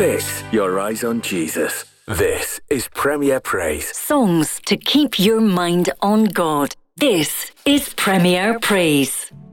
Fix your eyes on Jesus. This is Premier Praise. Songs to keep your mind on God. This is Premier Praise.